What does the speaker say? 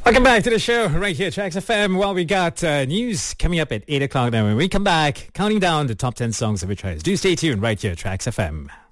Welcome back to the show right here, Tracks FM. Well, we got news coming up at 8 o'clock now. When we come back, counting down the top 10 songs of the charts. Do stay tuned right here, Tracks FM.